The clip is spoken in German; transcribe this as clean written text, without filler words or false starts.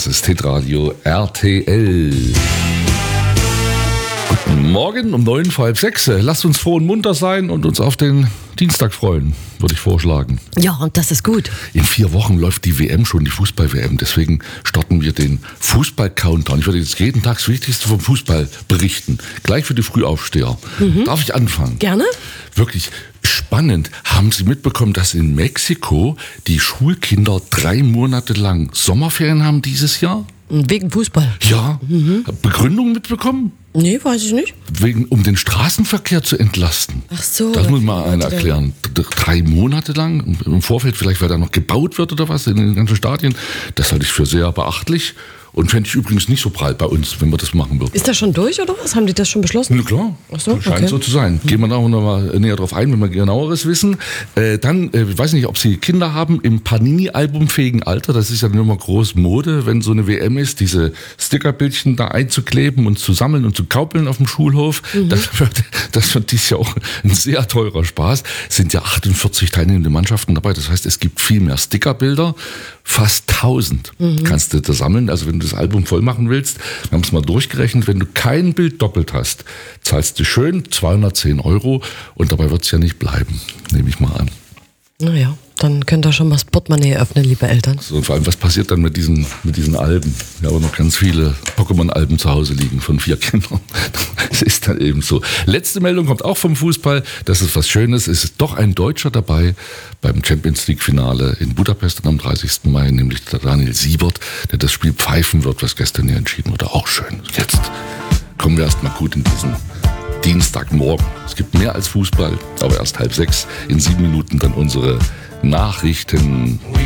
Das ist Hitradio RTL. Guten Morgen um 5:09, 5:30. Lasst uns froh und munter sein und uns auf den Dienstag freuen, würde ich vorschlagen. Ja, und das ist gut. In 4 Wochen läuft die WM schon, die Fußball-WM. Deswegen starten wir den Fußball-Countdown. Ich würde jetzt jeden Tag das Wichtigste vom Fußball berichten. Gleich für die Frühaufsteher. Darf ich anfangen? Gerne. Wirklich spannend. Haben Sie mitbekommen, dass in Mexiko die Schulkinder 3 Monate lang Sommerferien haben dieses Jahr? Wegen Fußball. Ja. Begründung mitbekommen? Nee, weiß ich nicht. Um den Straßenverkehr zu entlasten. Ach so. Das muss mal einer erklären. 3 Monate lang, im Vorfeld vielleicht, weil da noch gebaut wird oder was in den ganzen Stadien. Das halte ich für sehr beachtlich. Und fände ich übrigens nicht so prall bei uns, wenn wir das machen würden. Ist das schon durch oder was? Haben die das schon beschlossen? Na klar, Ach so, scheint okay. so zu sein. Gehen wir da noch mal näher drauf ein, wenn wir genaueres wissen. Ich weiß nicht, ob Sie Kinder haben im Panini-albumfähigen Alter. Das ist ja immer groß Mode, wenn so eine WM ist, diese Stickerbildchen da einzukleben und zu sammeln und zu kaupeln auf dem Schulhof. Das wird dieses Jahr auch ein sehr teurer Spaß. Es sind ja 48 teilnehmende Mannschaften dabei. Das heißt, es gibt viel mehr Stickerbilder. Fast 1000 kannst du da sammeln. Also wenn du das Album voll machen willst, wir haben es mal durchgerechnet, wenn du kein Bild doppelt hast, zahlst du schön 210 € und dabei wird es ja nicht bleiben, nehme ich mal an. Naja, dann könnt ihr schon mal das Portemonnaie öffnen, liebe Eltern. So, und vor allem, was passiert dann mit diesen Alben? Ja, aber noch ganz viele Pokémon-Alben zu Hause liegen von 4 Kindern. Das ist dann eben so. Letzte Meldung kommt auch vom Fußball. Das ist was Schönes. Es ist doch ein Deutscher dabei beim Champions-League-Finale in Budapest am 30. Mai, nämlich der Daniel Siebert, der das Spiel pfeifen wird, was gestern hier entschieden wurde. Auch schön. Jetzt kommen wir erst mal gut in diesen Dienstagmorgen. Es gibt mehr als Fußball, aber erst 5:30. In 7 Minuten dann unsere Nachrichten.